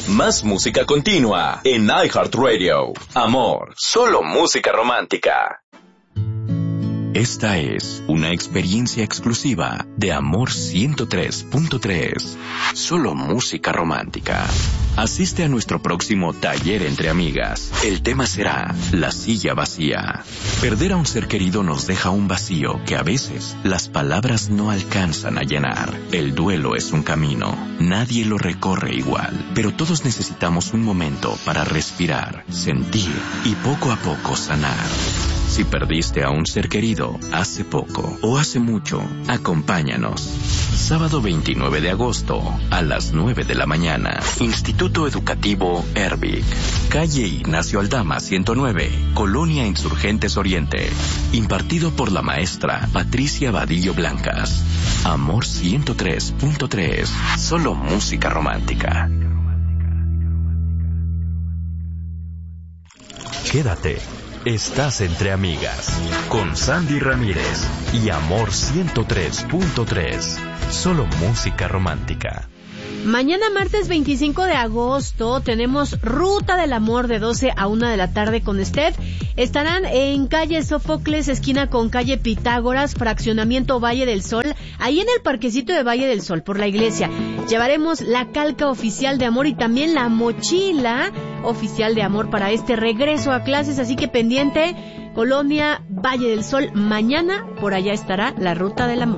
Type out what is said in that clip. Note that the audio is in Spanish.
Más música continua en iHeartRadio. Amor, solo música romántica. Esta es una experiencia exclusiva de Amor 103.3. Solo música romántica. Asiste a nuestro próximo taller entre amigas. El tema será la silla vacía. Perder a un ser querido nos deja un vacío que a veces las palabras no alcanzan a llenar. El duelo es un camino. Nadie lo recorre igual, pero todos necesitamos un momento para respirar, sentir y poco a poco sanar. Si perdiste a un ser querido hace poco o hace mucho, acompáñanos. Sábado 29 de agosto a las 9 de la mañana. Instituto Educativo Erbic. Calle Ignacio Aldama 109, Colonia Insurgentes Oriente. Impartido por la maestra Patricia Vadillo Blancas. Amor 103.3. Solo música romántica. Quédate. Estás entre amigas con Sandy Ramírez y Amor 103.3. Solo música romántica. Mañana martes 25 de agosto tenemos Ruta del Amor de 12 a 1 de la tarde con Steph. Estarán en calle Sófocles, esquina con calle Pitágoras, fraccionamiento Valle del Sol, ahí en el parquecito de Valle del Sol, por la iglesia. Llevaremos la calca oficial de Amor y también la mochila oficial de Amor para este regreso a clases, así que pendiente, Colonia Valle del Sol, mañana por allá estará la Ruta del Amor.